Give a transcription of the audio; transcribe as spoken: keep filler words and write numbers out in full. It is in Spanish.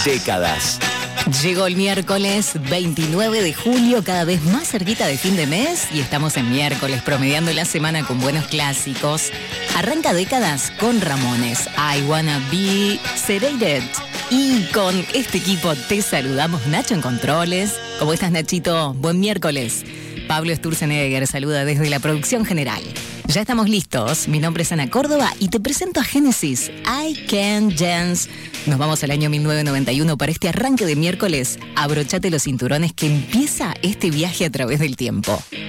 Décadas. Llegó el miércoles veintinueve de julio, cada vez más cerquita de fin de mes, y estamos en miércoles, promediando la semana con buenos clásicos. Arranca Décadas con Ramones, I Wanna Be Sedated. Y con este equipo te saludamos, Nacho en Controles. ¿Cómo estás, Nachito? Buen miércoles. Pablo Sturzenegger saluda desde la producción general. Ya estamos listos. Mi nombre es Ana Córdoba y te presento a Genesis, I Can Dance. Nos vamos al año mil novecientos noventa y uno para este arranque de miércoles. Abrochate los cinturones que empieza este viaje a través del tiempo.